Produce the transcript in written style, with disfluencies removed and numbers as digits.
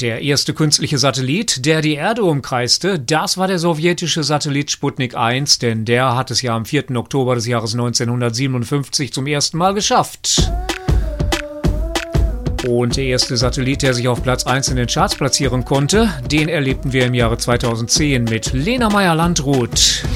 Der erste künstliche Satellit, der die Erde umkreiste, das war der sowjetische Satellit Sputnik 1, denn der hat es ja am 4. Oktober des Jahres 1957 zum ersten Mal geschafft. Und der erste Satellit, der sich auf Platz 1 in den Charts platzieren konnte, den erlebten wir im Jahre 2010 mit Lena Meyer-Landrut.